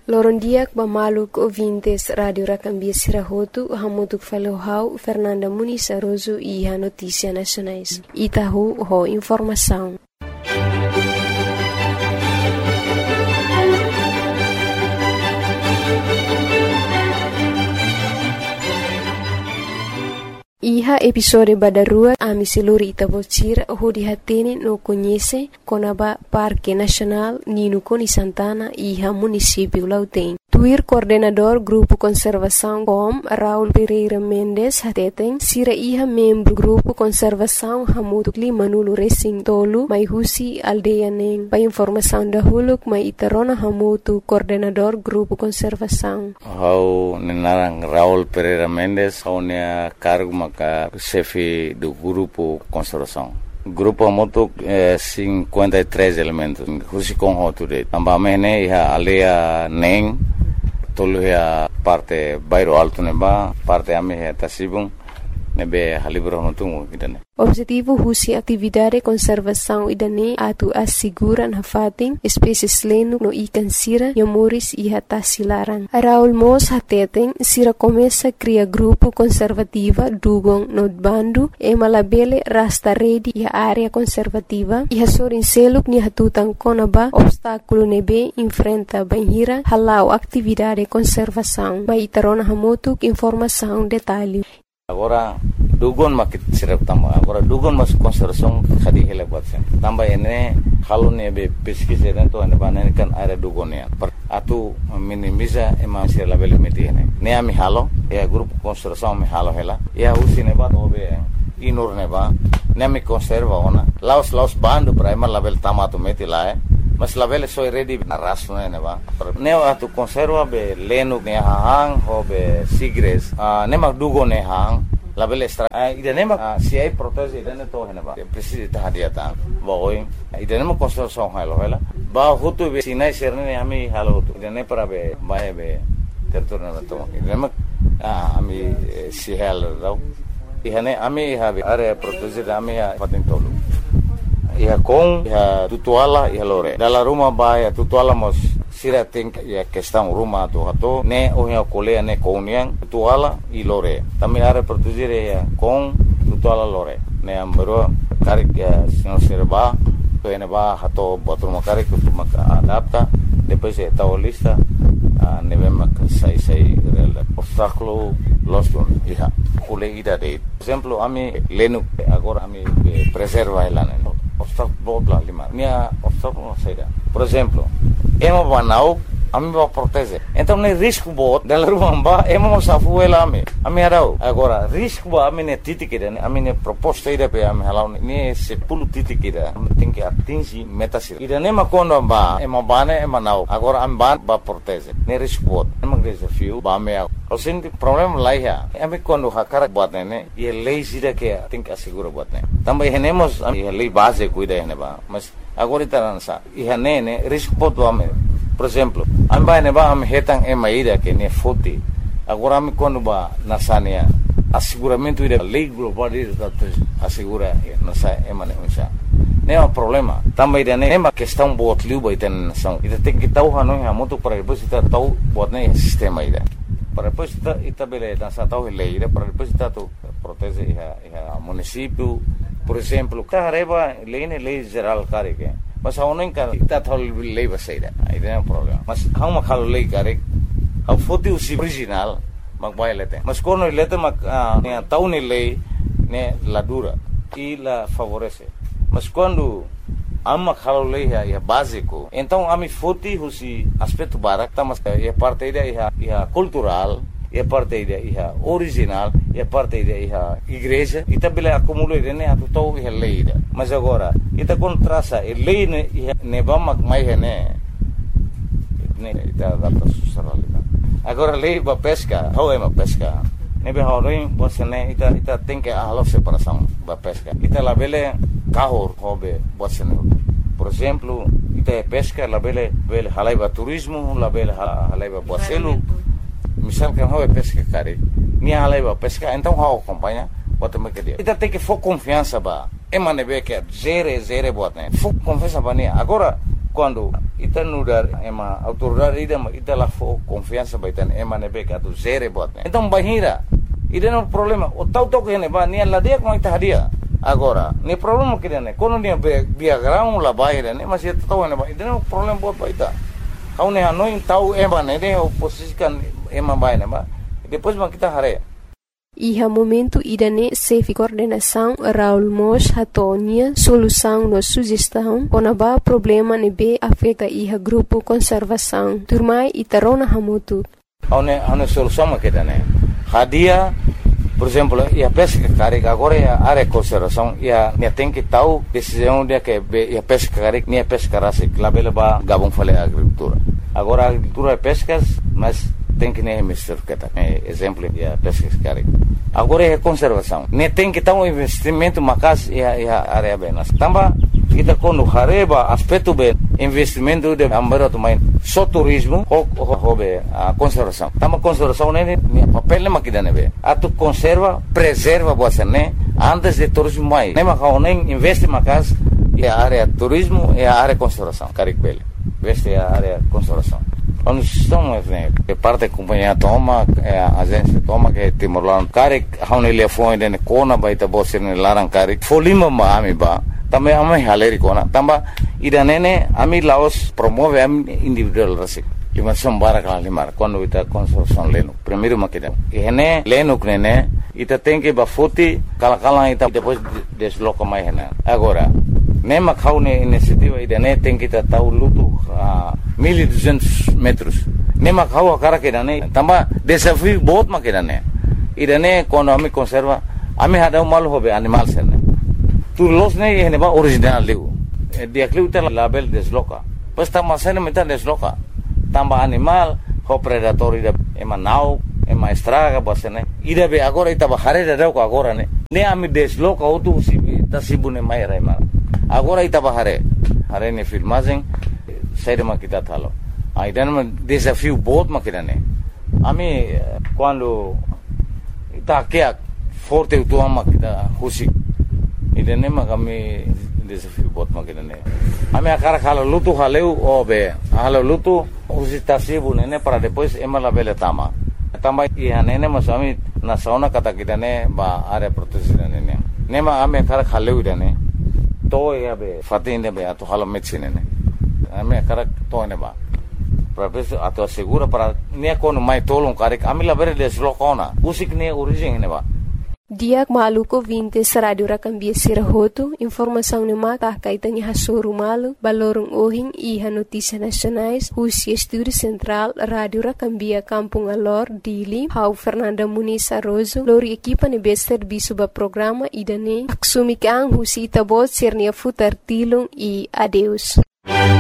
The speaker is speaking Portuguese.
Lorondiak Bamaluk ouvintes Radio Racambia Sirahotu, Hamutuk Falohau, Fernanda Muniz Aroso e a Notícia Nacionais. Itahu ho informação. Iha episode badarua ami siluri Itabocira hudi hatene no conhece Conaba Parque Nacional Nino Coni Santana iha município Lautém. Tuir coordenador Grupo Conservação com Raul Pereira Mendes hateten sira iha membro Grupo Conservação Hamutuk Limanulu Racing Tolu mai husi aldeia neng. Pa informação da huluk mai itarona hamutu coordenador Grupo Conservação. Hau nenarang Raul Pereira Mendes hau nea cargo maka chefe do Grupo Conservação. Grupo Hamutuk 53 elementos. Husi com hoture. Amba mene iha aldeia neng. Tolu ya parte bairro alto neba, parte ame ya Tasibung, nebe halibro notungu idane. Objetivo husi atividade conservação idane atu asiguran hafating espécies lenu no ikan sira yamuris iha tasilarang. Raul Mos hateten sira começa cria grupo conservativa dugong no bandu e malabele rasta redi iha área conservativa iha sorin seluk ni hatutang konaba obstáculo nebe enfrenta banhira halau atividade conservação. Maitarona hamutuk informação detalhe. Agora dugon makit sirap tamba. Agora dugon mas conservação khadi hele batsen. Tamba ene halu nebe pesquisa dentro ane banen kan area dugon ya. Atu minimiza ema sir label meti ene. Ne ami halo ya grupo conservação mi halo hela. Ya usi ne ba obe inur ne ba. Ne mi conserva ona. Laos bandu prima label tamato meti la mas label soy ready na rasno ne ba. Ne atu conserva be lenu ne hang ho be sigres. Ne mak dugon ne hang label extra idane mak si ai protege idane to hena ba precisa tahadiata boy idane mak conservação halo hela ba hutu be sinai serne ami halo hutu idane para be bae be terturna to idane mak ami si hal raw ihane ami habe area protege ami patin tolu ia com ia tutuala ia lore dalla rumah ba ia tutuala mos sira think ia questão rumah tu hato ne o ia colea ne kouniang tutuala i lore também area protegere ia com tutuala lore ne ambero karik ia senhor serba pene ba hato botur makarik tu maka adapta depois ia tau lista ne vemak sai rel obstáculo loston ia cole ida de exemplo ami lenu agora ami preserva elane obstáculo bla lima minha obstáculo saída por exemplo ema banau ami ba protege então ne risco bot dela rumba ema safu ela ami arau agora risco ba ami ne titikida ami ne proposta ida pe ami halau ne se pulu titikida tem que atingir meta sir ida ne makondo ba ema bane ema nau agora am ba protege ne risco bot ema desafio ba me o senti problema lá ya ami quando hakara bot ne e lei sida que tem que assegurar bot ne também renemos a lei base cuida ne ba mas agora itaransa e ne risco bot ame. Por exemplo, amba ne ba am hetang emaida que ne foti. Agora am quando ba nasania asseguramento ida lei global ida assegura nasa emane unsa. Ne é um problema. Também ida ne ma questão bot liu ba iten são. Ida tem que tau hanu ha muito para depois ita tau bot ne sistema ida. Para depois ita bele nasa tau lei ida para depois ita tu protege a município. Por exemplo, carreba lei geral carike. Mas a unen ka ita thol lei basaida ai não problema mas hau ma khalo lei kare hau foti usi original mag bai lete mas kono lete mag ne tau ni lei ne la dura e la favorece mas quando amma khalo lei é básico então ami foti usi aspecto barak tá mas é parte ida é cultural é parte ida é original é parte ida é igreja e também acumula ne atu tau é lei ida mas agora ita contrasa e lei ne bamak mai ne ita adapta susaralita agora lei ba pesca how é pesca ne be horoi bosene ita tem que a separação ba pesca ita labele kahor hobe bosene por exemplo ita pesca labele halaiba turismo labele halaiba boselu misal que how é pesca cara ni halaiba pesca então how acompanha bota me que dia ita tem que for confiança ba emane be que zere botne fu confiança ba ni agora quando ita nudar ema autoridade ita la fo confiança baitan ema nebe ka tu zere botne então bahira ida no problema o tau que ne ba ni la dia com ita hadia agora ni problema que ne quando ni biagrão la baira ne mas ita tau ne ba ida no problema bot baita kau ne hanoi tau ema ne oposisikan ema baina ba depois ma kita hare. Iha momento idane sefi coordenação Raul Mos hatonia solução no sugestão onaba problema nebe afeta iha grupo conservação turmai itarona hamutu. Ane solução makidane. Hadia, por exemplo, ia pesca carega agora ia área conservação ia tem que tal decisão dia que ia pesca carega nem pesca rasa labela ba gabon fale agricultura. Agora a agricultura é pescas, mas tem que nem mistura que tá. Exemplo ia pesca carega. Agora é conservação. Nem tem que tal investimento macas ia área bem. Tamba kita quando hareba aspecto bem investimento de ambara tu main só turismo hobe a conservação. Tamba conservação nem papel nem makidane be. Atu conserva, preserva você né antes de turismo mai. Nem macau nem investe macas e a área turismo e a área conservação. Caricbele. Investe a área conservação. Quando estamos que parte da companhia toma a agência toma que Timor-Leste caric haune telefone de kona baita bosse ne larang caric folima ma ami ba também ami haleri kona tamba ida nene ami Laos promove ami individual rasik lima sombara kala limar quando ita construção leno primeiro makida ene leno nene ita tem que ba foti kala ita depois desloca mais hena agora nema kaune iniciativa ida ne tem que tahu lutu 1200 metros. Nema kau akara kedane, tamba desafio बहुत makedane. Idane quando ami conserva, ami hada mal hobe animal serne. Tu los ne hene ba original leu. Dia kleu ta label desloca. Pas tamba sene meta desloca. Tamba animal ho predator ida ema nau, ema estraga basene. Ida be agora ita ba hare da ko agora ne. Ne ami desloca otu sibi tasibune mai raima. Agora ita ba hare ne filmagem saída makita thalo. Aí dando desafio बहुत makidane. Ami quando ita que forte o tua makita husi. Idane makami desafio बहुत makidane. Ami akara khalo lutu haleu obe. Halo lutu husi tasibu nene para depois emala bele tama. Tama ia nene masami na sauna kata kidane ba area protection nene. Nema ami akara khaleu idane. To ia be fatinde be atu halo medicine nene. Ami akara to ne ba. Professor atau segura para nia kono mai tolong karek amila bere deslocona usik ne origem ne ba. Diak maluko 20 radio rakambia sirahoto informação ne mata kaitanya hasuru malu balorong ohing iha notícia nacionais husi estúdio central radio rakambia Kampung Alor Dili hau Fernanda Muniz Arrozo lori equipa ne bester bisuba programa idane aksumikang husi tabot sirnia futar tilong e adeus.